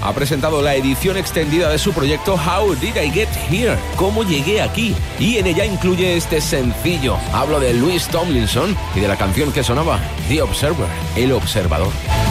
ha presentado la edición extendida de su proyecto How Did I Get Here? ¿Cómo llegué aquí? Y en ella incluye este sencillo. Hablo de Louis Tomlinson y de la canción que sonaba, The Observer, El Observador.